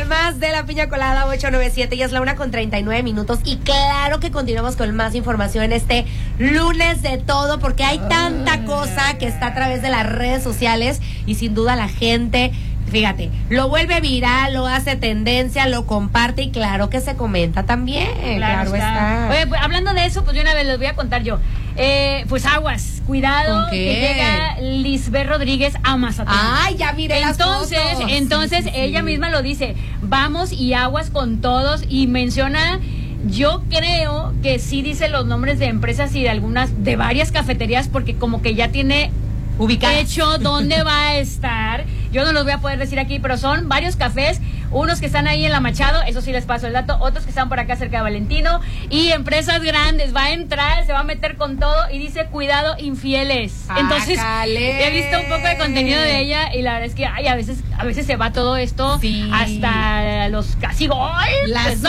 Además de la piña colada 897, ya es la 1:39. Y claro que continuamos con más información en este lunes de todo, porque hay tanta cosa que está a través de las redes sociales y sin duda la gente, fíjate, lo vuelve viral, lo hace tendencia, lo comparte y claro que se comenta también. Claro está. Oye, pues, hablando de eso, pues de una vez les voy a contar yo. Pues aguas, cuidado, que llega Lisbeth Rodríguez a Mazatlán. Ay, ya miré las fotos. Entonces sí. Ella misma lo dice, vamos y aguas con todos, y menciona, yo creo que sí dice los nombres de empresas y de varias cafeterías, porque como que ya tiene hecho dónde va a estar. Yo no los voy a poder decir aquí, pero son varios cafés, unos que están ahí en la Machado, eso sí les paso el dato, otros que están por acá cerca de Valentino, y empresas grandes, va a entrar, se va a meter con todo, y dice, cuidado, infieles. Entonces, he visto un poco de contenido de ella, y la verdad es que a veces se va todo esto hasta los casi golpes,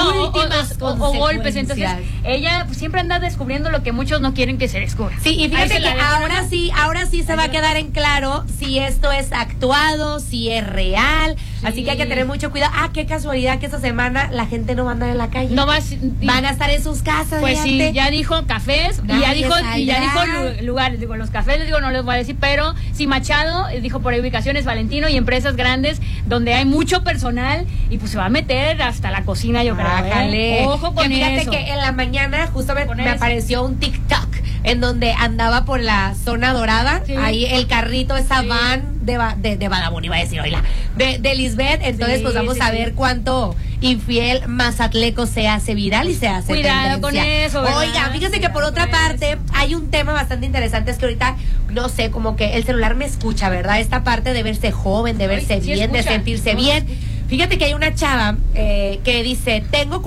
o golpes. Entonces, ella siempre anda descubriendo lo que muchos no quieren que se descubra. Sí, y fíjate que ahora sí se va a quedar en claro si esto es actuado, si es real, así que hay que tener mucho cuidado. Qué casualidad que esta semana la gente no va a andar en la calle. Van a estar en sus casas. Pues sí, ya dijo cafés, y ya dijo lugares. Digo, los cafés, no les voy a decir, pero sí, Machado, dijo por ahí ubicaciones, Valentino y empresas grandes donde hay mucho personal, y pues se va a meter hasta la cocina, yo creo. Ojo con fíjate eso. Que en la mañana justo me apareció un TikTok en donde andaba por la zona dorada, ahí el carrito, esa van de Badabun, iba a decir, oíla, de Lisbeth. Entonces pues vamos a ver cuánto infiel mazatleco se hace viral y se hace cuidado tendencia. Con eso, ¿verdad? Oiga, fíjese que por otra parte hay un tema bastante interesante, es que ahorita, no sé, como que el celular me escucha, ¿verdad? Esta parte de verse joven, de verse bien, de sentirse bien. Fíjate que hay una chava que dice, tengo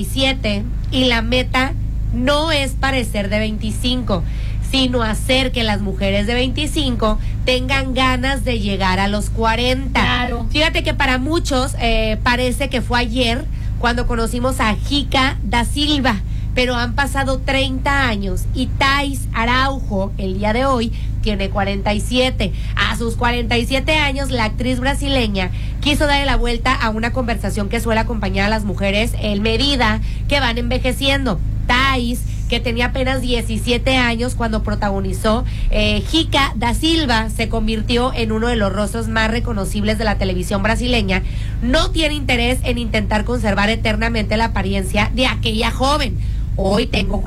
47 y la meta no es parecer de 25, sino hacer que las mujeres de 25 tengan ganas de llegar a los 40. Claro. Fíjate que para muchos parece que fue ayer cuando conocimos a Jica da Silva, pero han pasado 30 años y Thais Araujo, el día de hoy, tiene 47. A sus 47 años, la actriz brasileña quiso darle la vuelta a una conversación que suele acompañar a las mujeres en medida que van envejeciendo. Thais, que tenía apenas 17 años cuando protagonizó Jica da Silva, se convirtió en uno de los rostros más reconocibles de la televisión brasileña, no tiene interés en intentar conservar eternamente la apariencia de aquella joven. Hoy tengo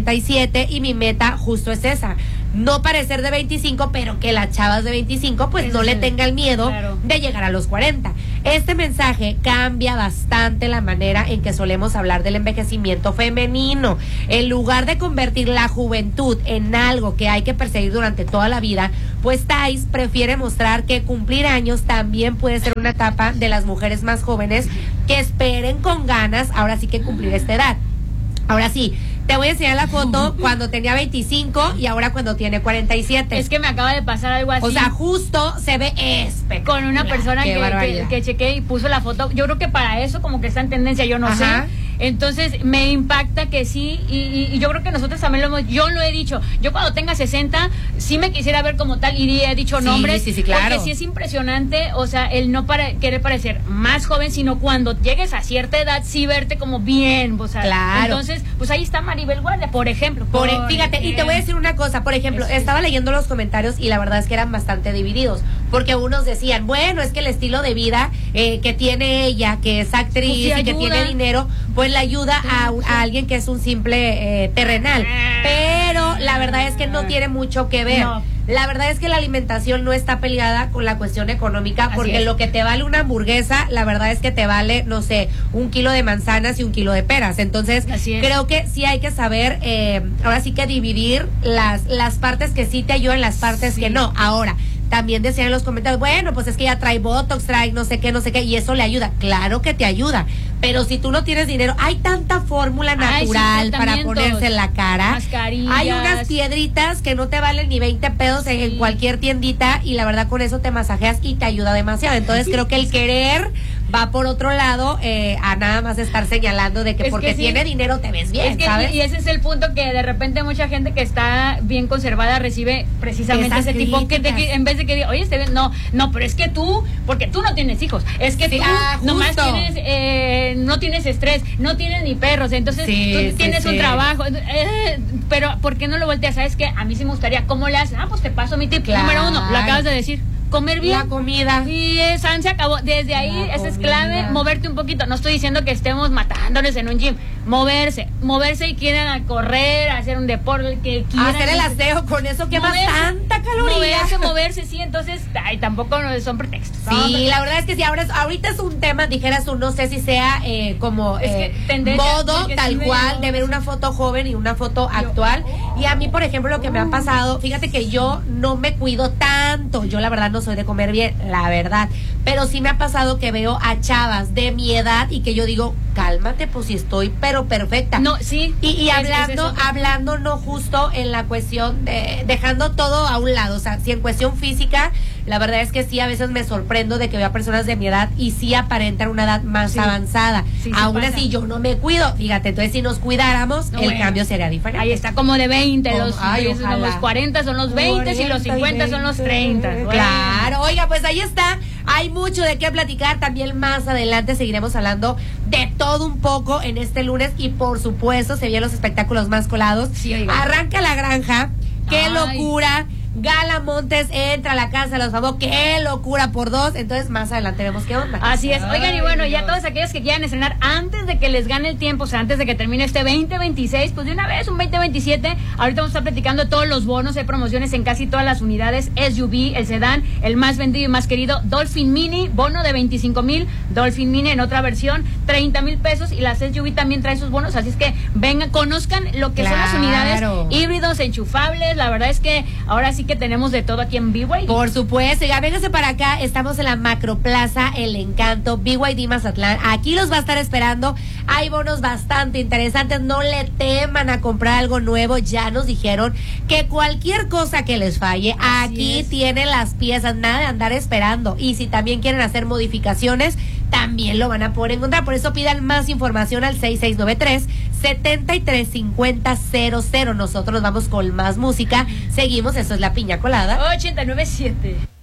47 y mi meta justo es esa, no parecer de 25, pero que las chavas de 25 pues no le tengan miedo de llegar a los 40. Este mensaje cambia bastante la manera en que solemos hablar del envejecimiento femenino. En lugar de convertir la juventud en algo que hay que perseguir durante toda la vida, pues Thais prefiere mostrar que cumplir años también puede ser una etapa de las mujeres más jóvenes que esperen con ganas, ahora sí, que cumplir esta edad. Ahora sí, te voy a enseñar la foto cuando tenía 25 y ahora cuando tiene 47. Es que me acaba de pasar algo así. O sea, justo se ve espectacular. Con una persona que chequé y puso la foto. Yo creo que para eso como que está en tendencia, yo no sé. Entonces me impacta que sí, y yo creo que nosotros también yo lo he dicho, yo cuando tenga 60 sí me quisiera ver como tal, y he dicho nombres, sí, claro. Porque sí es impresionante, o sea, el no querer parecer más joven, sino cuando llegues a cierta edad sí verte como bien, o sea, claro. Entonces, pues ahí está Maribel Guardia, por ejemplo. Fíjate, y te voy a decir una cosa, por ejemplo, estaba leyendo los comentarios y la verdad es que eran bastante divididos, porque unos decían, bueno, es que el estilo de vida que tiene ella, que es actriz y que tiene dinero, pues le ayuda a alguien que es un simple terrenal, pero la verdad es que no tiene mucho que ver. La verdad es que la alimentación no está peleada con la cuestión económica, porque lo que te vale una hamburguesa, la verdad es que te vale, no sé, 1 kilo de manzanas y 1 kilo de peras. Entonces, creo que sí hay que saber, ahora sí que dividir las partes que sí te ayudan, las partes que no. Ahora, también decían en los comentarios, bueno, pues es que ya trae Botox, trae no sé qué, y eso le ayuda. Claro que te ayuda, pero si tú no tienes dinero, hay tanta fórmula natural para ponerse en la cara. Mascarillas. Hay unas piedritas que no te valen ni 20 pesos en cualquier tiendita, y la verdad con eso te masajeas y te ayuda demasiado. Entonces creo que el querer va por otro lado a nada más estar señalando de que es porque que sí, tiene dinero te ves bien, ¿sabes? Y ese es el punto, que de repente mucha gente que está bien conservada recibe precisamente esas ese tipo críticas. que en vez de que diga, oye, no, pero es que tú, porque tú no tienes hijos, es que Sí, tú nomás justo. tienes, no tienes estrés, no tienes ni perros, entonces tú tienes un trabajo, pero ¿por qué no lo volteas? ¿Sabes qué? A mí sí me gustaría, ¿cómo le haces? Pues te paso mi tip. Claro. Número 1, lo acabas de decir. Comer bien. La comida. Y San se acabó. Desde ahí, esa es clave, moverte un poquito. No estoy diciendo que estemos matándonos en un gym. Moverse y quieran correr, hacer un deporte, que quieran. Hacer el aseo, con eso quema tanta caloría. Moverse, sí, entonces, tampoco son pretextos. Sí, la verdad es que sí, ahorita es un tema, dijeras tú, no sé si sea como es que tendencia, modo tal sí cual de ver una foto joven y una foto actual. Y a mí, por ejemplo, lo que me ha pasado, fíjate que yo no me cuido tanto, yo la verdad no soy de comer bien, la verdad, pero sí me ha pasado que veo a chavas de mi edad y que yo digo, cálmate, pues si estoy pero perfecta. No, sí. Y hablando no justo en la cuestión de dejando todo a un lado, o sea, si en cuestión física, la verdad es que sí, a veces me sorprendo de que veo a personas de mi edad y sí aparentan una edad más avanzada. Sí, aún así yo no me cuido, fíjate, entonces si nos cuidáramos, el cambio sería diferente. Ahí está, como de 20, los 40 son los 20 y los 50 son los 30. Claro, oiga, pues ahí está, hay mucho de qué platicar, también más adelante seguiremos hablando de todo un poco en este lunes y por supuesto se vienen los espectáculos más colados. Sí, oiga. Arranca La Granja, qué locura. Gala Montes entra a la casa de los famosos, qué locura por 2, entonces más adelante vemos qué onda. Así es, oigan, y bueno, ya todos aquellos que quieran estrenar antes de que les gane el tiempo, o sea, antes de que termine este 2026, pues de una vez un 2027, ahorita vamos a estar platicando todos los bonos, hay promociones en casi todas las unidades, SUV, el sedán, el más vendido y más querido, Dolphin Mini, bono de 25,000, Dolphin Mini en otra versión, 30,000 pesos, y las SUV también traen sus bonos, así es que vengan, conozcan lo que son las unidades híbridos, enchufables, la verdad es que ahora sí que tenemos de todo aquí en BYD. Por supuesto, ya véngase para acá, estamos en la Macroplaza El Encanto, BYD Mazatlán, aquí los va a estar esperando, hay bonos bastante interesantes, no le teman a comprar algo nuevo, ya nos dijeron que cualquier cosa que les falle, aquí tienen las piezas, nada de andar esperando, y si también quieren hacer modificaciones, también lo van a poder encontrar, por eso pidan más información al 6693-735000. Nosotros vamos con más música, seguimos, eso es La Piña Colada 89.7.